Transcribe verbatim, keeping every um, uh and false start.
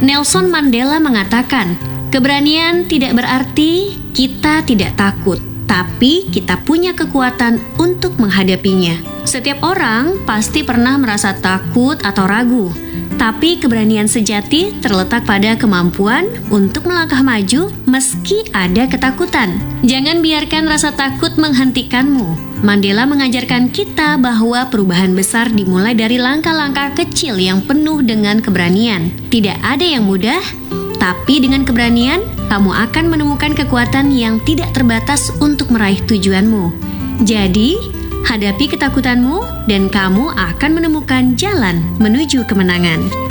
Nelson Mandela mengatakan, keberanian tidak berarti kita tidak takut, tapi kita punya kekuatan untuk menghadapinya. Setiap orang pasti pernah merasa takut atau ragu, tapi keberanian sejati terletak pada kemampuan untuk melangkah maju meski ada ketakutan. Jangan biarkan rasa takut menghentikanmu. Mandela mengajarkan kita bahwa perubahan besar dimulai dari langkah-langkah kecil yang penuh dengan keberanian. Tidak ada yang mudah, tapi dengan keberanian, kamu akan menemukan kekuatan yang tidak terbatas untuk meraih tujuanmu. Jadi, hadapi ketakutanmu dan kamu akan menemukan jalan menuju kemenangan.